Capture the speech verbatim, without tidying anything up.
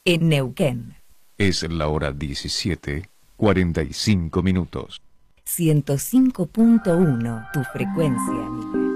en Neuquén. Es la hora diecisiete, cuarenta y cinco minutos. ciento cinco punto uno, tu frecuencia, amiga.